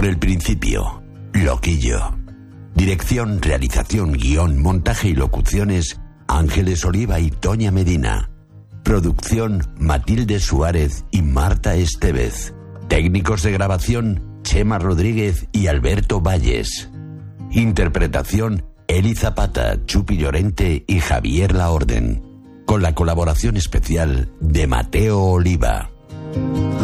el principio. Loquillo. Dirección, realización, guión, montaje y locuciones, Ángeles Oliva y Toña Medina. Producción, Matilde Suárez y Marta Estevez. Técnicos de grabación, Chema Rodríguez y Alberto Valles. Interpretación, Eli Zapata, Chupi Llorente y Javier Laorden. Con la colaboración especial de Mateo Oliva.